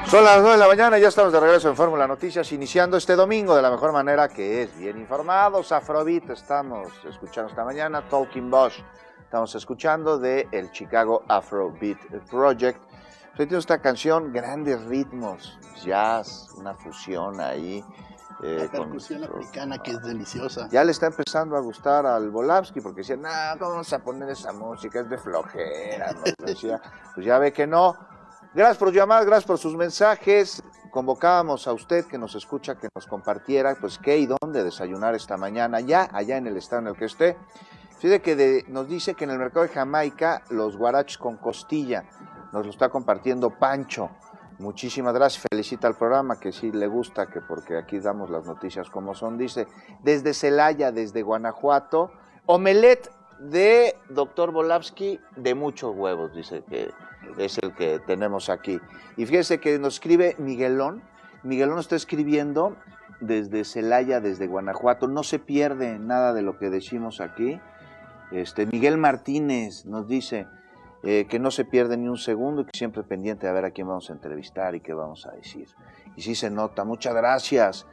Son las 9 de la mañana y ya estamos de regreso en Fórmula Noticias, iniciando este domingo de la mejor manera, que es bien informados. Afrobeat estamos escuchando esta mañana, Talking Bosch estamos escuchando de el Chicago Afrobeat Project. Hoy tengo esta canción, grandes ritmos, jazz, una fusión ahí. La percusión africana que es deliciosa. Ya le está empezando a gustar al Volavsky porque decía, no, ¿cómo vamos a poner esa música? Es de flojera, ¿no? Decía, pues ya ve que no. Gracias por llamar, gracias por sus mensajes. Convocábamos a usted que nos escucha, que nos compartiera, pues qué y dónde desayunar esta mañana, ya allá en el estado en el que esté. Fíjate que nos dice que en el mercado de Jamaica los guaraches con costilla, nos lo está compartiendo Pancho. Muchísimas gracias, felicita al programa, que sí le gusta, que porque aquí damos las noticias como son. Dice, desde Celaya, desde Guanajuato, omelette de Dr. Volavsky de muchos huevos, dice que es el que tenemos aquí. Y fíjese que nos escribe Miguelón está escribiendo desde Celaya, desde Guanajuato, no se pierde nada de lo que decimos aquí. Miguel Martínez nos dice que no se pierde ni un segundo y que siempre es pendiente de ver a quién vamos a entrevistar y qué vamos a decir. Y sí se nota, muchas gracias.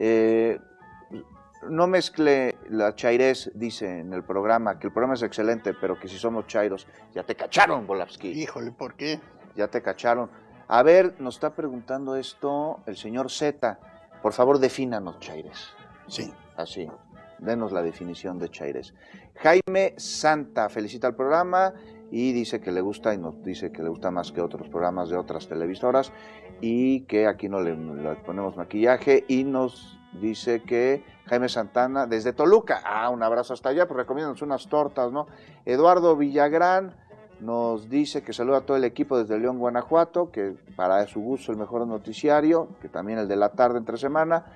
No mezcle la chairés, dice en el programa, que el programa es excelente, pero que si somos chairos, ya te cacharon, Volavsky. Híjole, ¿por qué? Ya te cacharon. A ver, nos está preguntando esto el señor Z. Por favor, defínanos, chairés. Sí. Así, denos la definición de chairés. Jaime Santa felicita al programa y dice que le gusta, y nos dice que le gusta más que otros programas de otras televisoras, y que aquí no le ponemos maquillaje, y nos dice que Jaime Santana desde Toluca, un abrazo hasta allá, pues recomiéndanos unas tortas, ¿no? Eduardo Villagrán nos dice que saluda a todo el equipo desde León, Guanajuato, que para su gusto el mejor noticiario, que también el de la tarde entre semana,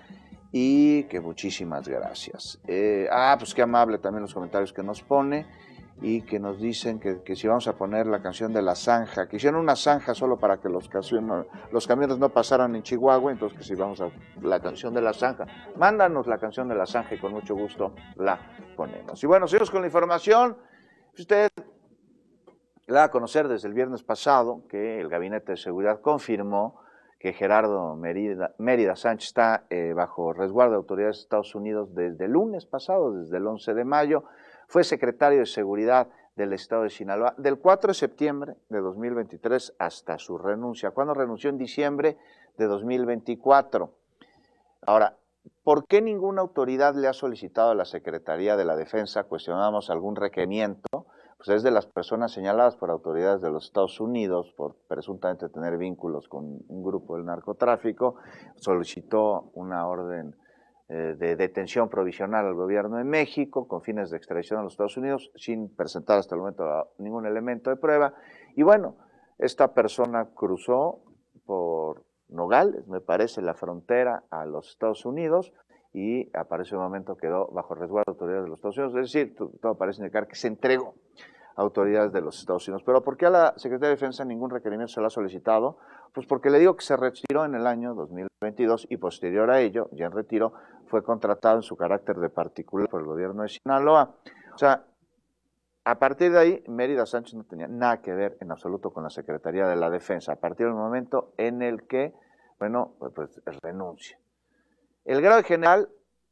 y que muchísimas gracias. Pues qué amable también los comentarios que nos pone, y que nos dicen que si vamos a poner la canción de La Zanja, que hicieron una zanja solo para que los camiones no pasaran en Chihuahua, entonces que si vamos a la canción de La Zanja, mándanos la canción de La Zanja y con mucho gusto la ponemos. Y bueno, seguimos con la información. Usted la va a conocer desde el viernes pasado que el Gabinete de Seguridad confirmó que Gerardo Mérida Sánchez está bajo resguardo de autoridades de Estados Unidos desde el lunes pasado, desde el 11 de mayo. Fue secretario de Seguridad del Estado de Sinaloa del 4 de septiembre de 2023 hasta su renuncia, cuando renunció en diciembre de 2024. Ahora, ¿por qué ninguna autoridad le ha solicitado a la Secretaría de la Defensa, cuestionamos algún requerimiento? Pues es de las personas señaladas por autoridades de los Estados Unidos por presuntamente tener vínculos con un grupo del narcotráfico, solicitó una orden de detención provisional al gobierno de México con fines de extradición a los Estados Unidos sin presentar hasta el momento ningún elemento de prueba. Y bueno, esta persona cruzó por Nogales, me parece, la frontera a los Estados Unidos, y aparece un momento quedó bajo resguardo de autoridades de los Estados Unidos, es decir, todo parece indicar que se entregó a autoridades de los Estados Unidos. ¿Pero por qué a la Secretaría de Defensa ningún requerimiento se le ha solicitado? Pues porque le digo que se retiró en el año 2022 y posterior a ello, ya en retiro, fue contratado en su carácter de particular por el gobierno de Sinaloa. O sea, a partir de ahí, Mérida Sánchez no tenía nada que ver en absoluto con la Secretaría de la Defensa, a partir del momento en el que, bueno, pues renuncia. El grado de general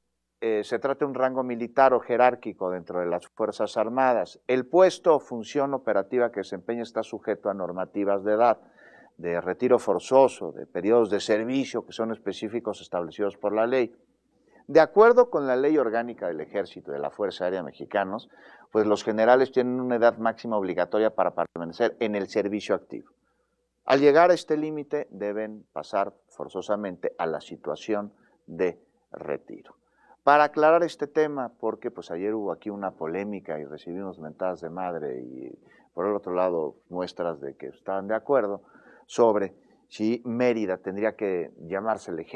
se trata de un rango militar o jerárquico dentro de las Fuerzas Armadas. El puesto o función operativa que desempeña está sujeto a normativas de edad, de retiro forzoso, de periodos de servicio que son específicos establecidos por la ley. De acuerdo con la Ley Orgánica del Ejército y de la Fuerza Aérea Mexicanos, pues los generales tienen una edad máxima obligatoria para permanecer en el servicio activo. Al llegar a este límite deben pasar forzosamente a la situación de retiro. Para aclarar este tema, porque pues ayer hubo aquí una polémica y recibimos mentadas de madre y por el otro lado muestras de que estaban de acuerdo sobre si Mérida tendría que llamarse el ejército